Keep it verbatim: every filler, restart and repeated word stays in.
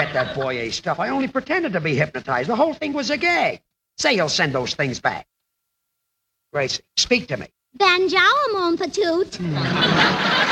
forget that Boyer stuff. I only pretended to be hypnotized. The whole thing was a gag. Say you'll send those things back. Gracie, speak to me. Banjo, mon patoot.